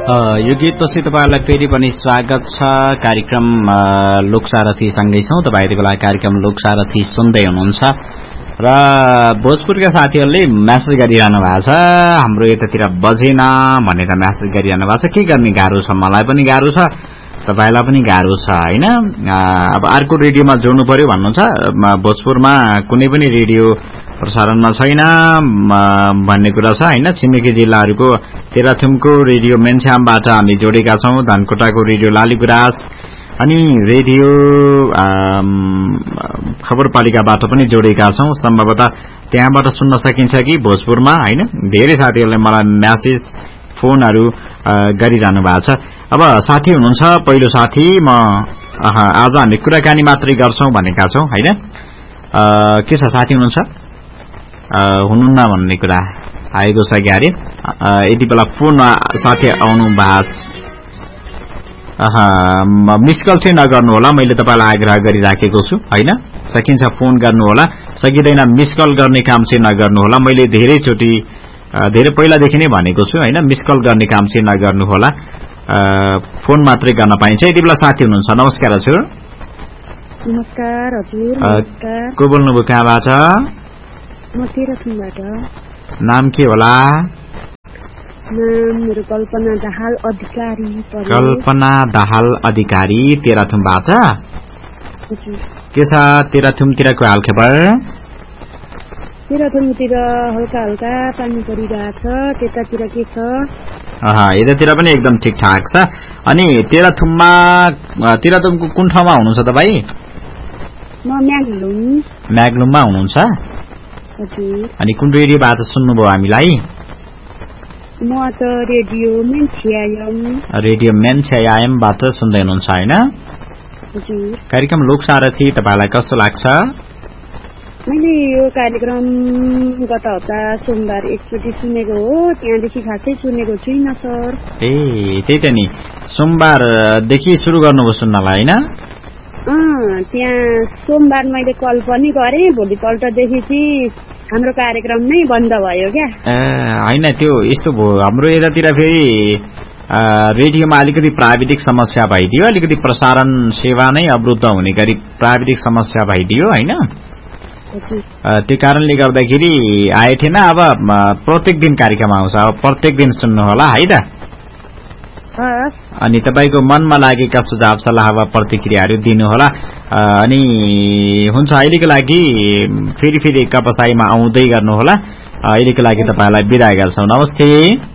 यो गीतपछि तपाईहरुलाई फेरि पनि स्वागत छ। कार्यक्रम लोकसारथी सँगै छौं। तपाई यति बेला कार्यक्रम लोकसारथी सुन्दै हुनुहुन्छ र भोजपुरका साथीहरुले मेसेज गरिरहनु भएको छ, हाम्रो यतातिर बजेन भनेर मेसेज गरिरहनु भएको छ। के गर्ने, गाह्रो छ, मलाई पनि गाह्रो छ, तपाईलाई पनि गाह्रो छ हैन। अब अर्को रेडियोमा जोड्नु पर्यो भन्नुहुन्छ। भोजपुरमा कुनै पनि रेडियो प्रसारणमा छैन भन्ने कुरा छ हैन। छिमेकी जिल्लाहरुको तेह्रथुमको रेडियो मेन्छ्यामबाट हामी जोडेका छौं, धनकोटाको रेडियो लालीगुराँस अनि रेडियो खबरपालिकाबाट पनि जोडेका छौं। सम्भवतः त्यहाँबाट सुन्न सकिन्छ कि भोजपुरमा हैन। धेरै साथीहरुले मलाई मेसेज फोनहरु गरिरहनु भएको छ। अब साथी हुनुहुन्छ, पहिलो साथी म आज हामी कुराकानी मात्रै गर्छौं भनेका छौं हैन। के छ, साथी हुनुहुन्छ? हुनुहुन्न भन्ने कुरा आएको छ ग्यारे। यति बेला फोन साथी आउनु भएको, मिस कल चाहिँ नगर्नु होला, मैले तपाईलाई आग्रह गरिराखेको छु हैन। सकिन्छ फोन गर्नु होला, सकिदैन मिस कल गर्ने काम चाहिँ नगर्नु होला। मैले धेरै पहिलादेखि नै भनेको छु हैन, मिस कल गर्ने काम चाहिँ नगर्नु होला, फोन मात्रै गर्न पाइन्छ। यति बेला साथी हुनुहुन्छ, नमस्कार हजुर। नमस्कार हजुर। नमस्कार। को बोल्नुभयो, कहाँबाट? म तेह्रथुमबाट। नाम के होला? नाम मेरो कल्पना दाहाल अधिकारी। कल्पना दाहाल अधिकारी, तेह्रथुमबाट। के छ तेह्रथुमतिरको हालखबर? तेह्रथुमतिर हल्का हल्का पानी परिरहेछ, त्यतातिर के छ? यतातिर पनि एकदम ठिकठाक छ। अनि तेह्रथुमको कुन ठाउँमा हुनुहुन्छ तपाई? म म्याग्लुममा हुनुहुन्छ। हजुर। अनि कुन रेडियोबाट सुन्नुभयो हामीलाई? म त रेडियो मेन्छ्यामबाट सुन्दै हुनुहुन्छ हैन? हजुर। कार्यक्रम लोकसारथी तपाईलाई कस्तो लाग्छ? मैले यो कार्यक्रम गत हप्ता सोमबार एकचोटि सुनेको हो, त्यहाँदेखि खासै सुनेको छुइनँ सर। त्यही त नि, सोमबारदेखि सुरु गर्नुभयो सुन्नलाई हैन? त्यहाँ सोमबार मैले कल पनि गरेँ, भोलिपल्टदेखि चाहिँ हाम्रो कार्यक्रम नै बन्द भयो क्या। हैन, त्यो यस्तो भयो, हाम्रो यतातिर फेरि रेडियोमा अलिकति प्राविधिक समस्या भइदियो, अलिकति प्रसारण सेवा नै अवरुद्ध हुने गरी प्राविधिक समस्या भइदियो हैन। त्यो कारणले गर्दाखेरि आए थिएन। अब प्रत्येक दिन कार्यक्रम आउँछ, अब प्रत्येक दिन सुन्नु होला है त। अनि तपाईको मनमा लागेका सुझाव सल्लाह वा प्रतिक्रियाहरू दिनु होला। अनि हुन्छ, अहिलेको लागि फेरि एक बसाइमा आउँदै गर्नु होला। अहिलेको लागि तपाईलाई बिदा गर्छौं, नमस्ते।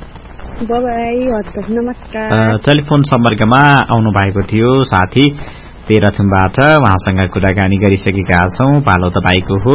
नमस्कार। टेलिफोन सम्पर्कमा आउनु भएको थियो साथी तेह्रथुमबाट, उहाँसँग कुराकानी गरिसकेका छौं। पालो तपाईको हो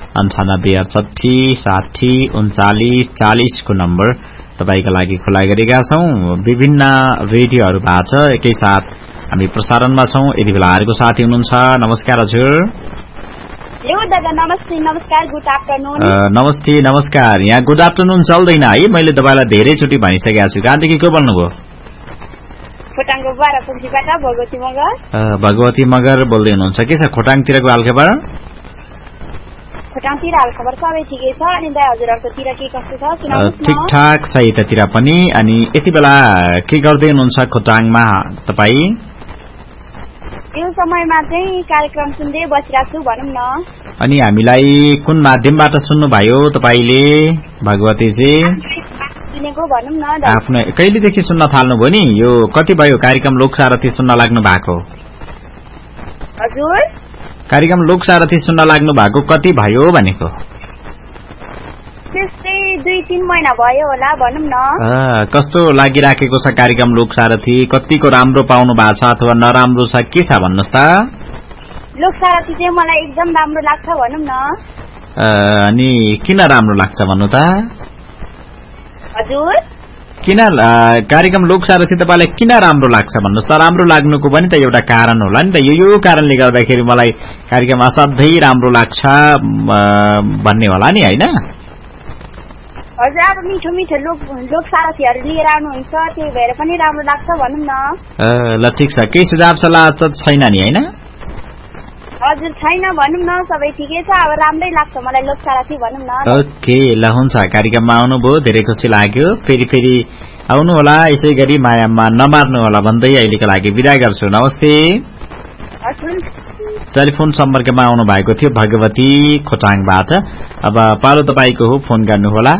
9880603940 को नम्बर तपाईका लागि खुला गरेका छौं। विभिन्न रेडियोहरुबाट एकैसाथ हामी प्रसारणमा छौं। यति बेला आएको साथी हुनुहुन्छ, नमस्कार हजुर। दादा नमस्ते। नमस्कार, गुड आफ्टरनुन। नमस्ते नमस्कार। यहाँ गुड आफ्टरनुन चल्दैन है, मैले तपाईलाई धेरै चोटि भनिसकेको छु। कहाँदेखि को बोल्नुभयो? खोटाङको बारापुङबाट भगवती मगर। भगवती मगर बोल्दै हुनुहुन्छ। के छ खोटाङतिरको हालखबर? खोटाङतिर हालखबर सबै ठिकै छ। अनि दाइ हजुरहरुकोतिर के कस्तो छ सुनाउनुस् न। ठिकठाक छ यतातिर पनि। अनि यति बेला के गर्दै हुनुहुन्छ खोटाङमा तपाई? यो समयमा चाहिँ कार्यक्रम सुन्दै बसिरहेको छु भनौं न। अनि हामीलाई कुन माध्यमबाट सुन्नुभयो तपाईले भगवतीजी? सुनेको भनौं न। आफ्नो कहिलेदेखि सुन्न थाल्नुभयो नि? यो कति भयो कार्यक्रम लोकसारथी सुन्न लाग्नु भएको? हजुर, कार्यक्रम लोकसारथी सुन्न लाग्नु भएको कति भयो भनेको? त्यस्तै 2-3 महिना भयो होला भनौं न। कस्तो लागिराखेको छ कार्यक्रम लोकसारथी? कतिको राम्रो पाउनु भएको छ अथवा नराम्रो छ, के छ भन्नुस् त? लोकसारथी चाहिँ मलाई एकदम राम्रो लाग्छ भनौं न। अनि किन राम्रो लाग्छ भन्नु त? हजुर, किन कार्यक्रम लोकसारथी तपाईलाई किन राम्रो लाग्छ भन्नुस् त? राम्रो लाग्नुको पनि त एउटा कारण होला नि त। यो कारणले गर्दाखेरि मलाई कार्यक्रम असाध्यै राम्रो लाग्छ भन्ने होला नि हैन? हजुर, अब मिठो मिठो लोकसारथीहरु लिएर आउनुहुन्छ, त्यही भएर पनि राम्रो लाग्छ भनौं न। ल ठिक छ, केही सुझाव सल्लाह छैन नि हैन? हजुर, छैन भनौं न, सबै ठिकै छ। अब राम्रै लाग्छ मलाई लोकसारथी भनौं न। ओके, ल हुन्छ, कार्यक्रममा आउनुभयो धेरै खुसी लाग्यो। फेरि आउनु होला यसै गरी मायामा नमार्नु होला भन्दै अहिलेको लागि बिदा गर्छु नमस्ते टेलिफोन सम्पर्कमा आउनु भएको थियो भगवती खोटाङबाट अब पालो तपाईको हो फोन गर्नुहोला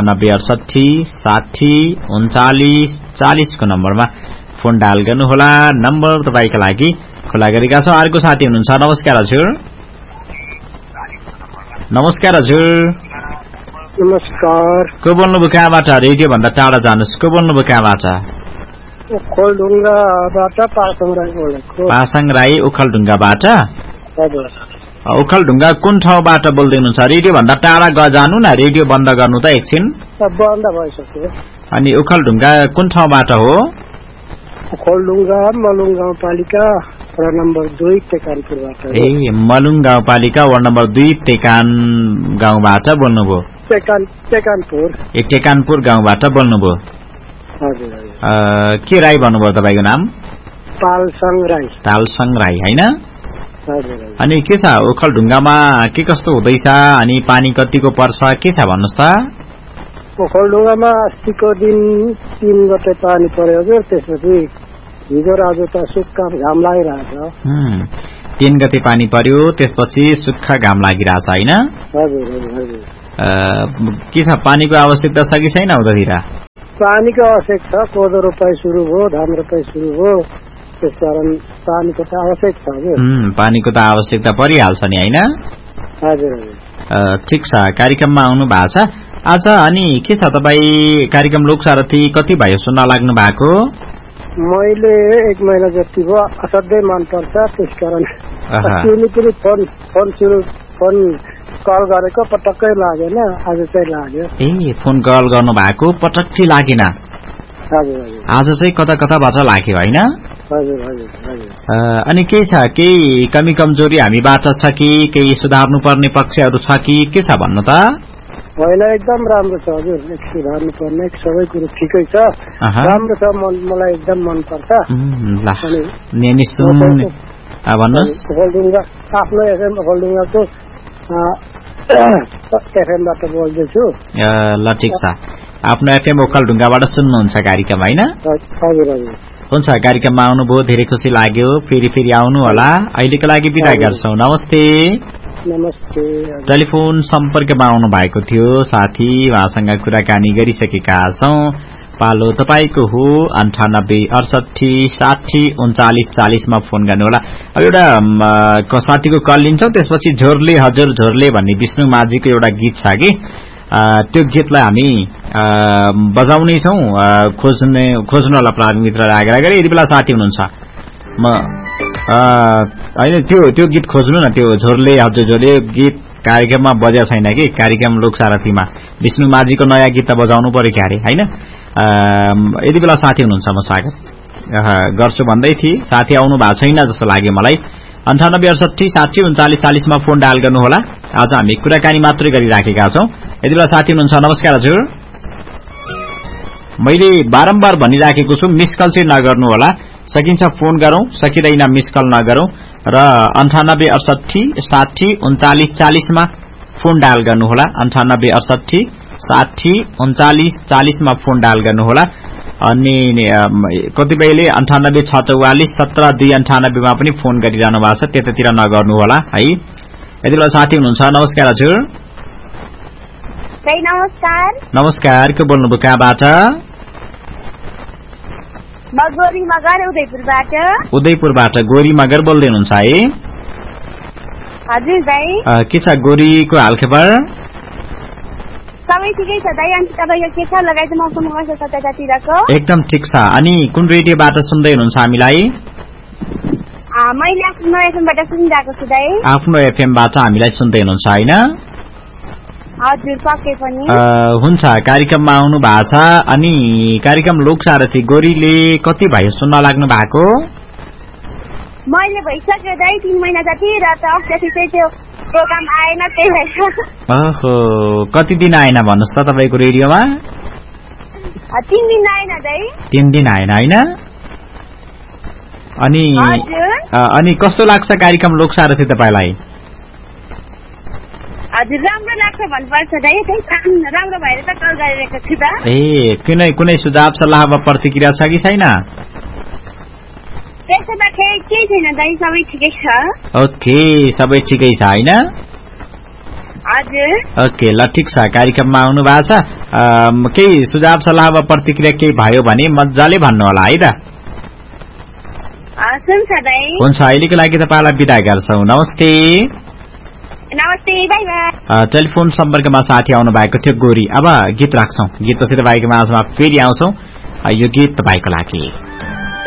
9868603940 को नम्बरमा फोन डायल गर्नुहोला नम्बर तपाईका लागि खुला गरेका छौं अर्को साथी हुनुहुन्छ नमस्कार हजुर नमस्कार हजुर नमस्कार को बोल्नुभयो कहाँबाट रेडियो भन्दा टाढा जानुस् को बोल्नुभयो कहाँबाट ओखलढुङ्गाबाट पासाङ राई बोलेको पासाङ राई ओखलढुङ्गाबाट हजुर ओखलढुङ्गा कुन ठाउँबाट बोल्दै हुनुहुन्छ रेडियो भन्दा टाढा जानु न रेडियो बन्द गर्नु त एकछिन बन्द भइसक्यो अनि ओखलढुङ्गा कुन ठाउँबाट हो ओखलढुङ्गा मलुङ गाउँपालिका वडा नम्बर 2 टेकानपुरबाट ए मलुङ गाउँपालिका वडा नम्बर 2 टेकान गाउँबाट बोल्नुभयो टेकानपुर टेकानपुर गाउँबाट बोल्नुभयो हजुर के राई भन्नुभयो तपाईको नाम तालसङ राई हैन अनि के छ ओखलढुङ्गामा के कस्तो हुँदैछ अनि पानी कतिको पर्छ के छ भन्नुस् त ओखलढुङ्गामा अस्तिको दिन 3 गते पानी पर्यो हजुर त्यसपछि हिजो आज त सुक्खा घाम लागिरहेछ 3 गते पानी पर्यो त्यसपछि सुक्खा घाम लागिरहेछ हैन हजुर के छ पानीको आवश्यकता छ कि छैन उतातिर पानीको आवश्यकता छ कोदो रोपाई सुरु भयो धान रोपाई सुरु भयो त्यसकारण पानीको त आवश्यक छ हजुर पानीको त आवश्यकता परिहाल्छ नि हैन हजुर ठीक छ कार्यक्रममा आउनु भएको छ आज अनि के छ तपाई कार्यक्रम लोकसारथी कति भयो सुन्न लाग्नु भएको मैले 1 महिना जति भयो असाध्यै मन पर्छ त्यसकारण फोन कल गरेको पटक्कै लागेन आज चाहिँ लाग्यो ए फोन कल गर्नु भएको पटक्कै लागेन आज चाहिँ कता कताबाट लाग्यो हैन अनि के छ केही कमी कमजोरी हामीबाट छ कि केही सुधार्नु पर्ने पक्षहरू छ कि के छ भन्नु त होइन एकदम राम्रो छ हजुर सुधार्नु पर्ने सबै कुरो ठिकै छ राम्रो छ मलाई एकदम मन पर्छ आफ्नो एफएम ओखलढुङ्गाको एफएमबाट बोल्दैछु ल ठिक छ आफ्नो एफएम ओखलढुङ्गाबाट सुन्नुहुन्छ कार्यक्रम हैन हजुर हुन्छ कार्यक्रममा आउनुभयो धेरै खुसी लाग्यो फेरि आउनु होला अहिलेको लागि बिदा गर्छौं नमस्ते टेलिफोन सम्पर्कमा आउनु भएको थियो साथी उहाँसँग कुराकानी गरिसकेका छौं पालो तपाईको हो 9868603940 मा फोन गर्नु होला अब एउटा साथीको कल लिन्छौं त्यसपछि झोरले हजुर झोरले भन्ने विष्णु माझीको एउटा गीत छ कि त्यो गीतलाई हामी बजाउने छौं खोज्नु होला प्राविधिक मित्र आग्रह गरे यति बेला साथी हुनुहुन्छ म हैन त्यो गीत खोज्नु न त्यो झोरले हजुर झोरले गीत कार्यक्रममा बजा छैन कि कार्यक्रम लोकसारथीमा विष्णु माझीको नयाँ गीत त बजाउनु पर्यो क्यारे हैन यति बेला साथी हुनुहुन्छ म स्वागत गर्छु भन्दै थिए साथी आउनु भएको छैन जस्तो लाग्यो मलाई 9868603940 मा फोन डायल गर्नु होला आज हामी कुराकानी मात्रै गरिराखेका छौं यति बेला साथी हुनुहुन्छ नमस्कार हजुर मैले बारम्बार भनिराखेको छु मिस कल चाहिँ नगर्नु होला सकिन्छ फोन गरौं सकिदैन मिस कल नगरौं र 9868603940 मा फोन डायल गर्नु होला 9868603940 मा फोन डायल गर्नु होला अनि कतिपयले 9864417298 मा पनि फोन गरिरहनु भएको छ त्यतातिर नगर्नु होला है यति बेला साथी हुनुहुन्छ नमस्कार हजुर नमस्कार को बोल्नुभयो कहाँबाट उदयपुरबाट गोरी मगर बोल्दै हुनुहुन्छ है हजुर दाइ के छ गोरीको हालखबर सबै ठिकै छ दाइ अनि तपाईको के छ लगायत मौसम कस्तो छ त्यतातिरको एकदम ठीक छ अनि कुन रेडियोबाट सुन्दै हुनुहुन्छ हामीलाई मैले आफ्नो एफएमबाट सुनिरहेको छु दाइ आफ्नो एफएमबाट हामीलाई सुन्दै हुनुहुन्छ हैन हजुर पक्कै पनि हुन्छ कार्यक्रममा आउनु भएको छ अनि कार्यक्रम लोकसारथी गोरीले कति भयो सुन्न लाग्नु भएको मैले भइसक्यो दाइ 3 महिना जति र त अस्ति चाहिँ त्यो प्रोग्राम आएन त्यही भएर ओहो कति दिन आएन भन्नुस् त तपाईको रेडियोमा 3 दिन आएन दाइ 3 दिन आएन हैन अनि कस्तो लाग्छ कार्यक्रम लोकसारथी तपाईलाई हजुर राम्रो लाग्छ भन्नुपर्छ दाइ त्यही राम्रो भएर त कल गरिरहेको छु त ए कुनै सुझाव सल्लाह वा प्रतिक्रिया छ कि छैन त्यसो त केही छैन दाइ सबै ठिकै छ ओके सबै ठिकै छ हैन हजुर ओके ल ठिक छ कार्यक्रममा आउनु भएको छ केही सुझाव सल्लाह वा प्रतिक्रिया केही भयो भने मजाले भन्नु होला है त हुन्छ अहिलेको लागि तपाईलाई बिदा गर्छौ नमस्ते नमस्ते बाइ बाइ टेलिफोन सम्पर्कमा साथी आउनु भएको थियो गोरी अब गीत राख्छौं गीतपछि तपाईको माझमा फेरि आउँछौं यो गीत तपाईको लागि